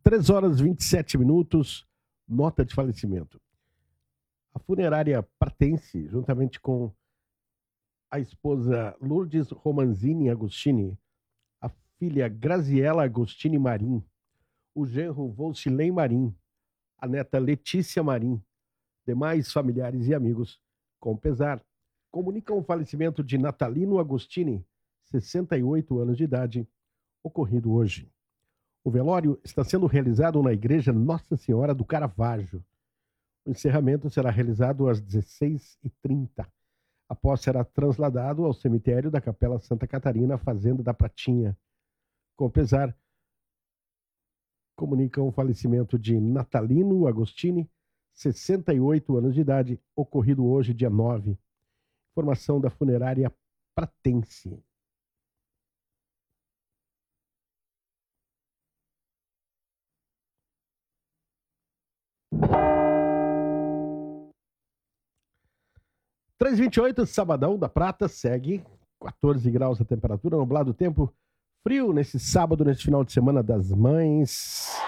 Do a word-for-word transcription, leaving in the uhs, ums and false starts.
três horas e vinte e sete minutos, nota de falecimento. A funerária Pratense, juntamente com a esposa Lourdes Romanzini Agostini, a filha Graziela Agostini Marim, o genro Volcilei Marim, a neta Letícia Marim, demais familiares e amigos, com pesar, comunicam o falecimento de Natalino Agostini, sessenta e oito anos de idade, ocorrido hoje. O velório está sendo realizado na igreja Nossa Senhora do Caravaggio. O encerramento será realizado às dezesseis e trinta. Após será trasladado ao cemitério da Capela Santa Catarina, Fazenda da Pratinha. Com pesar, comunicam o falecimento de Natalino Agostini, sessenta e oito anos de idade, ocorrido hoje, dia nove. Informação da funerária Pratense. três e vinte e oito, Sabadão da Prata, segue quatorze graus a temperatura, nublado o tempo, frio nesse sábado, nesse final de semana das mães.